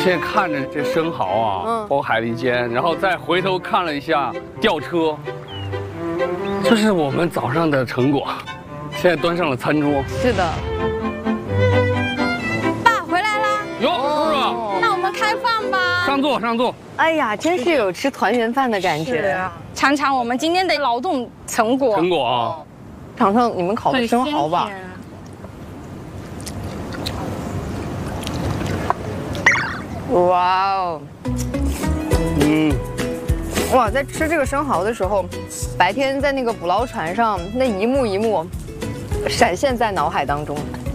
现在看着这生蚝啊，包括海蛎煎，然后再回头看了一下吊车，这是我们早上的成果。现在端上了餐桌。 是的。 爸回来啦！ 哟，叔叔， 那我们开饭吧。 上座上座。 哎呀，真是有吃团圆饭的感觉。 尝尝我们今天的劳动成果。 成果啊！ 尝尝你们烤的生蚝吧。哇哦。哇，在吃这个生蚝的时候，白天在那个捕捞船上那一幕一幕，闪现在脑海当中。